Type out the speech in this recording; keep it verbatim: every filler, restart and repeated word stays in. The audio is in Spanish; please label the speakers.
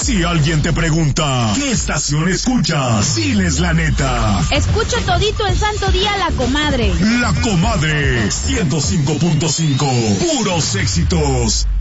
Speaker 1: Si alguien te pregunta, ¿qué estación escuchas? Diles la neta.
Speaker 2: Escucho todito el santo día La Comadre.
Speaker 1: La Comadre, ciento cinco punto cinco, puros éxitos.